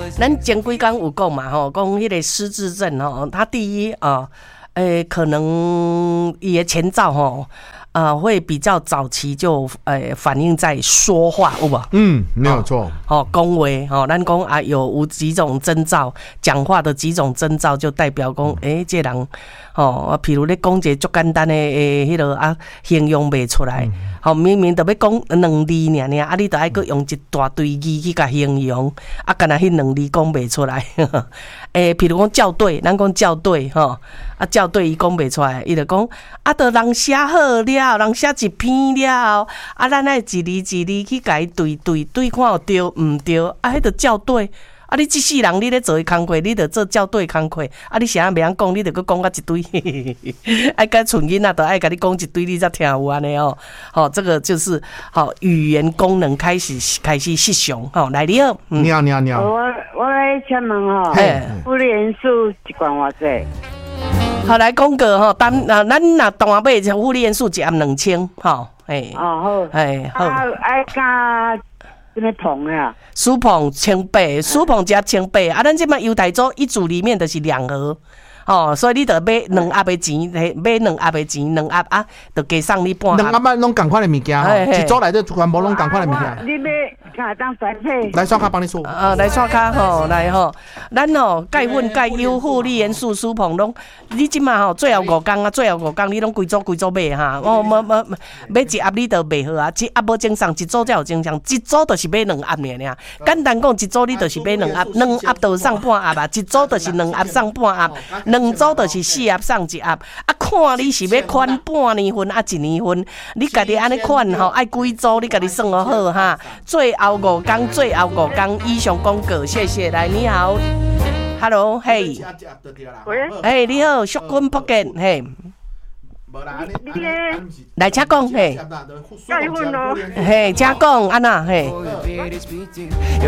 咱前几工有讲嘛吼，讲迄个失智症吼，它第一可能伊的前兆吼。会比较早期就反映在说话，有无？ 没有错。 讲话，咱讲有几种征兆，讲话的几种征兆就代表讲，这人譬如你讲一个足简单的迄落形容袂出来，明明就要讲2字尔，你就爱搁用一大堆字去甲形容，干那迄2字讲袂出来。譬如讲校对，咱讲校对，校对伊讲袂出来，伊就讲就人写好了，人写一篇了，咱爱一字一字去甲伊对看有对毋对，迄就校对。你一世人你咧做工课，你着做校对工课，你啥袂晓讲，你着搁讲到一堆，爱甲剩囡仔，着爱甲你讲一堆，你才听有安尼哦。这个就是语言功能开始失常。来，你好， 你好。 我来请问复利元素一罐偌济？ 好，来讲个咱若大买复利元素一暗2000，好。 好。爱加。什么碰啊？ 薯碰1800，薯碰加1800，咱这摆优待组一组里面就是2盒，所以你得买2盒的钱，买2盒的钱，2盒就加送你半盒。 2盒拢同款的物件，一组内底全部拢同款的物件。 你要当选配？ 来刷卡帮你输。 来刷卡来咱钙粉、钙优、复利元素、薯碰拢，你即马最后5天你拢规组买哈，买一盒你就买好啊，一盒无正常，一组才有正常，一组就是买2盒尔。简单讲，一组你就是买2盒，2盒就送半盒啊，一组就是2盒送半盒，2组就是4盒送1盒。看你是要款半年份1年份，你家己安尼款爱几组，你家己算好哈。最后5天以上广告，谢谢。来，你好 ，Hello， 嘿，喂，你好，淑君福建，嘿。来，请讲嘿，嘿，请讲安那嘿。